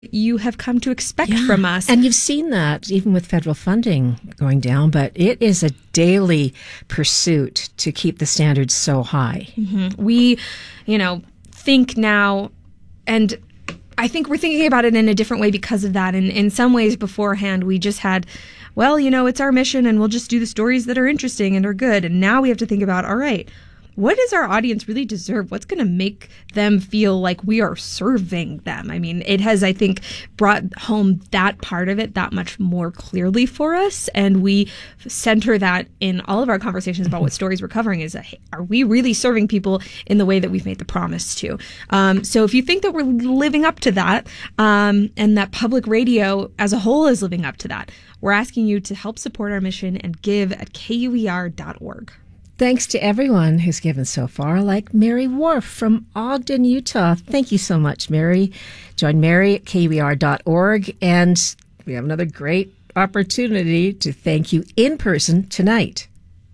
you have come to expect from us. And you've seen that even with federal funding going down, but it is a daily pursuit to keep the standards so high. Mm-hmm. We, think now, and I think we're thinking about it in a different way because of that. And in some ways beforehand, we just had, it's our mission and we'll just do the stories that are interesting and are good. And now we have to think about, all right, what does our audience really deserve? What's going to make them feel like we are serving them? I mean, it has, I think, brought home that part of it that much more clearly for us. And we center that in all of our conversations about what stories we're covering is, are we really serving people in the way that we've made the promise to? So if you think that we're living up to that, and that public radio as a whole is living up to that, we're asking you to help support our mission and give at KUER.org. Thanks to everyone who's given so far, like Mary Wharf from Ogden, Utah. Thank you so much, Mary. Join Mary at KUER.org. And we have another great opportunity to thank you in person tonight.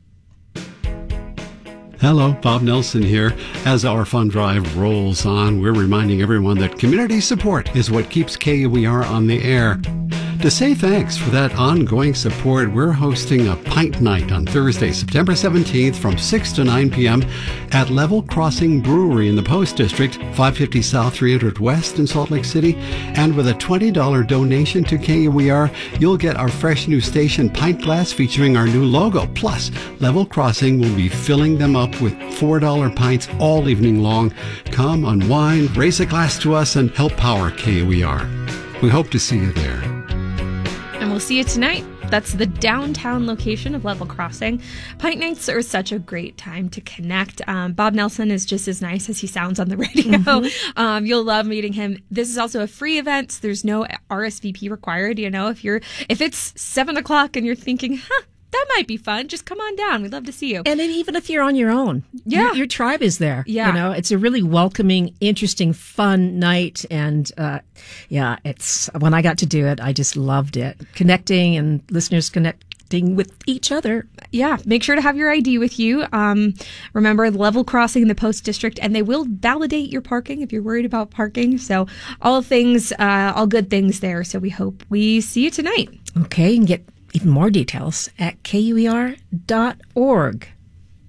Hello, Bob Nelson here. As our fund drive rolls on, we're reminding everyone that community support is what keeps KUER on the air. To say thanks for that ongoing support, we're hosting a Pint Night on Thursday, September 17th from 6 to 9 p.m. at Level Crossing Brewery in the Post District, 550 South 300 West in Salt Lake City. And with a $20 donation to KUER, you'll get our fresh new station pint glass featuring our new logo. Plus, Level Crossing will be filling them up with $4 pints all evening long. Come, unwind, raise a glass to us, and help power KUER. We hope to see you there. And we'll see you tonight. That's the downtown location of Level Crossing. Pint Nights are such a great time to connect. Bob Nelson is just as nice as he sounds on the radio. Mm-hmm. You'll love meeting him. This is also a free event. So there's no RSVP required. If it's 7:00 and you're thinking, that might be fun, just come on down. We'd love to see you. And then even if you're on your own, your tribe is there. Yeah. It's a really welcoming, interesting, fun night. And it's when I got to do it, I just loved it. Connecting and listeners connecting with each other. Yeah. Make sure to have your ID with you. Remember, Level Crossing in the Post District, and they will validate your parking if you're worried about parking. So all good things there. So we hope we see you tonight. Okay. You can get even more details at KUER.org.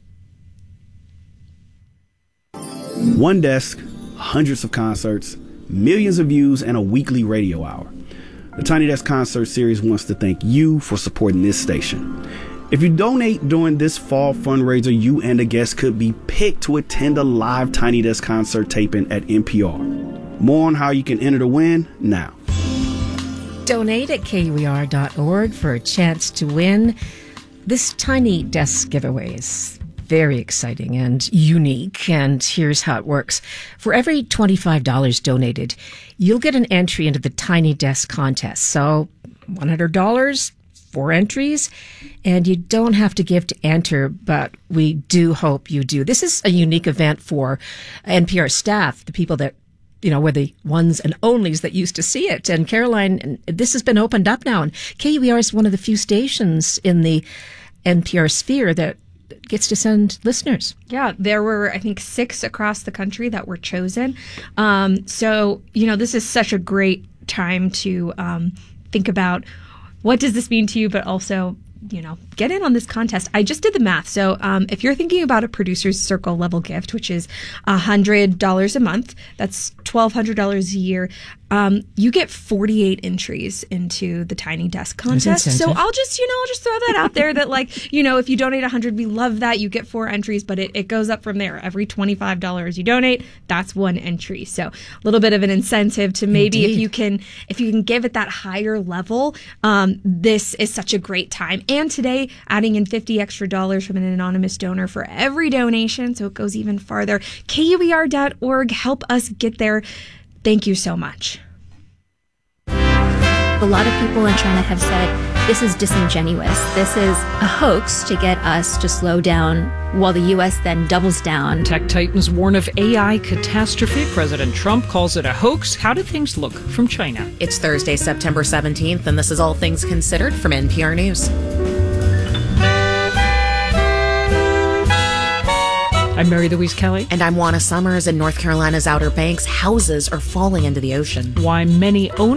One desk, hundreds of concerts, millions of views, and a weekly radio hour. The Tiny Desk Concert Series wants to thank you for supporting this station. If you donate during this fall fundraiser, you and a guest could be picked to attend a live Tiny Desk concert taping at NPR. More on how you can enter to win now. Donate at KUER.org for a chance to win. This Tiny Desk giveaway is very exciting and unique, and here's how it works. For every $25 donated, you'll get an entry into the Tiny Desk contest. So $100, 4 entries, and you don't have to give to enter, but we do hope you do. This is a unique event for NPR staff, the people that were the ones and onlys that used to see it. And Caroline, this has been opened up now. And KUER is one of the few stations in the NPR sphere that gets to send listeners. Yeah, there were, I think, 6 across the country that were chosen. So, this is such a great time to think about what does this mean to you, but also get in on this contest. I just did the math. So if you're thinking about a Producer's Circle level gift, which is $100 a month, that's $1,200 a year, you get 48 entries into the Tiny Desk contest. So I'll just throw that out there that if you donate $100, we love that. You get 4 entries, but it goes up from there. Every $25 you donate, that's 1 entry. So a little bit of an incentive to maybe if you can give at that higher level, this is such a great time. And today, adding in $50 extra from an anonymous donor for every donation, so it goes even farther. KUER.org, help us get there. Thank you so much. A lot of people in China have said this is disingenuous. This is a hoax to get us to slow down while the U.S. then doubles down. Tech titans warn of AI catastrophe. President Trump calls it a hoax. How do things look from China? It's Thursday, September 17th, and this is All Things Considered from NPR News. I'm Mary Louise Kelly. And I'm Juana Summers. In North Carolina's Outer Banks, houses are falling into the ocean. Why many owners